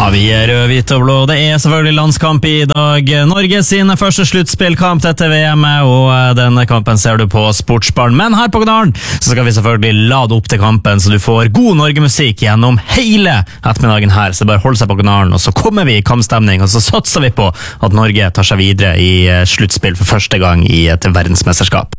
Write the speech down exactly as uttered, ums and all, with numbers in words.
vi er rød, hvit og blå. Det er selvfølgelig landskamp i dag. Norge sin første sluttspillkamp dette V M-et, og denne kampen ser du på Sportsbarn. Men her på kanalen så skal vi selvfølgelig lade opp til kampen, så du får god Norge-musikk gjennom hele ettermiddagen her. Så bare hold seg på kanalen, og så kommer vi i kampstemning, og så satser vi på at Norge tar seg videre i sluttspill for første gang i et verdensmesterskap.